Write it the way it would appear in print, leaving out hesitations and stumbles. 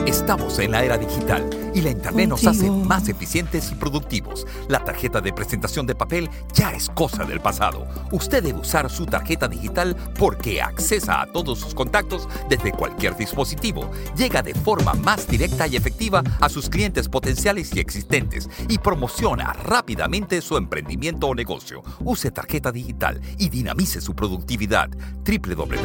Estamos en la era digital y la Internet nos hace más eficientes y productivos. La tarjeta de presentación de papel ya es cosa del pasado. Usted debe usar su tarjeta digital porque accesa a todos sus contactos desde cualquier dispositivo. Llega de forma más directa y efectiva a sus clientes potenciales y existentes y promociona rápidamente su emprendimiento o negocio. Use tarjeta digital y dinamice su productividad. www.internet.gov.